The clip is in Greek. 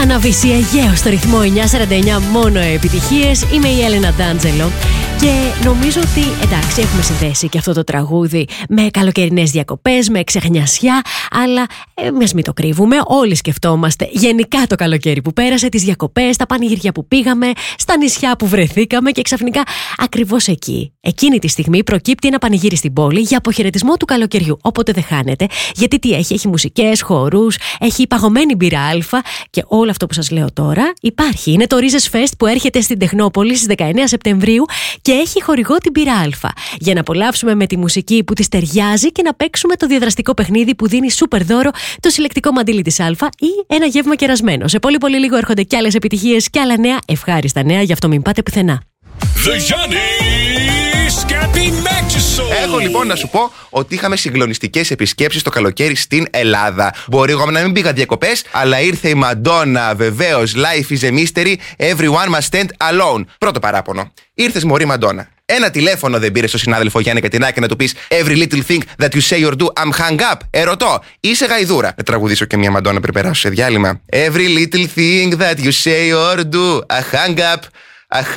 Αναβήσει Αιγαίο στο ρυθμό 949, μόνο επιτυχίες. Είμαι η Έλενα Ντάντζελο και νομίζω ότι εντάξει, έχουμε συνδέσει και αυτό το τραγούδι με καλοκαιρινές διακοπές, με ξεχνιασιά, αλλά εμείς μην το κρύβουμε. Όλοι σκεφτόμαστε γενικά το καλοκαίρι που πέρασε, τις διακοπές, τα πανηγύρια που πήγαμε, στα νησιά που βρεθήκαμε και ξαφνικά ακριβώς εκεί, εκείνη τη στιγμή, προκύπτει ένα πανηγύρι στην πόλη για αποχαιρετισμό του καλοκαιριού. Οπότε δεν χάνετε, γιατί τι έχει? Έχει μουσικές, χορούς, έχει παγωμένη μπύρα Α και όλο αυτό που σας λέω τώρα υπάρχει. Είναι το Rizes Fest που έρχεται στην Τεχνόπολη στις 19 Σεπτεμβρίου και έχει χορηγό την μπύρα Α. Για να απολαύσουμε με τη μουσική που της ταιριάζει και να παίξουμε το διαδραστικό παιχνίδι που δίνει σούπερ δώρο, το συλλεκτικό μαντίλι της Α ή ένα γεύμα κερασμένο. Σε πολύ πολύ λίγο έρχονται κι άλλες επιτυχίες και άλλα νέα, ευχάριστα νέα, γι' αυτό μην πάτε πουθενά. Έχω λοιπόν να σου πω ότι είχαμε συγκλονιστικές επισκέψεις το καλοκαίρι στην Ελλάδα. Μπορεί εγώ να μην πήγα διακοπές, αλλά ήρθε η Μαντόνα, βεβαίως. Life is a mystery, everyone must stand alone. Πρώτο παράπονο. Ήρθες μωρή Μαντόνα. Ένα τηλέφωνο δεν πήρε στον συνάδελφο Γιάννη Κατινάκη να του πεις Every little thing that you say or do, I'm hung up. Ερωτώ, είσαι γαϊδούρα? Να τραγουδήσω και μια Μαντόνα πριν περάσω σε διάλειμμα. Every little thing that you say or do, I hung up.